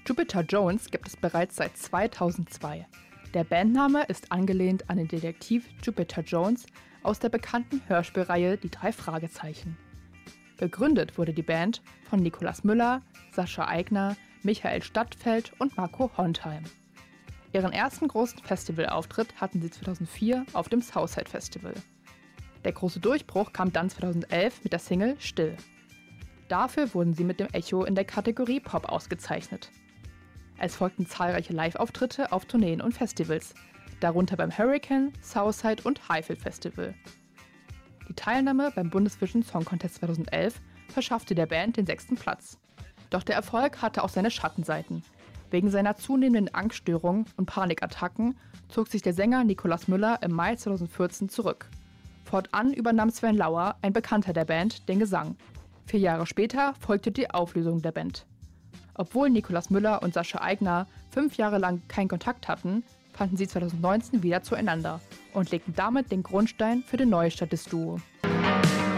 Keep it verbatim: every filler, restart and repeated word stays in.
Jupiter Jones gibt es bereits seit zweitausendzwei. Der Bandname ist angelehnt an den Detektiv Jupiter Jones aus der bekannten Hörspielreihe Die drei Fragezeichen. Gegründet wurde die Band von Nikolaus Müller, Sascha Aigner, Michael Stadtfeld und Marco Hontheim. Ihren ersten großen Festivalauftritt hatten sie zweitausendvier auf dem Southside Festival. Der große Durchbruch kam dann zweitausendelf mit der Single Still. Dafür wurden sie mit dem Echo in der Kategorie Pop ausgezeichnet. Es folgten zahlreiche Live-Auftritte auf Tourneen und Festivals, darunter beim Hurricane, Southside und Highfield Festival. Die Teilnahme beim Bundesvision Song Contest zweitausendelf verschaffte der Band den sechsten Platz. Doch der Erfolg hatte auch seine Schattenseiten. Wegen seiner zunehmenden Angststörungen und Panikattacken zog sich der Sänger Nikolaus Müller im Mai zweitausendvierzehn zurück. Fortan übernahm Sven Lauer, ein Bekannter der Band, den Gesang. Vier Jahre später folgte die Auflösung der Band. Obwohl Nikolaus Müller und Sascha Aigner fünf Jahre lang keinen Kontakt hatten, fanden sie zweitausendneunzehn wieder zueinander und legten damit den Grundstein für den Neustart des Duo.